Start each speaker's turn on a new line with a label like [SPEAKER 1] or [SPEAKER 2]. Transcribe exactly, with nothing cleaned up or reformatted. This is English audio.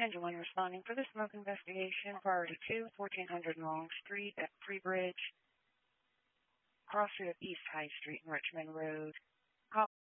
[SPEAKER 1] one responding for the smoke investigation, priority two, fourteen hundred Long Street at Freebridge, crossing of East High Street and Richmond Road.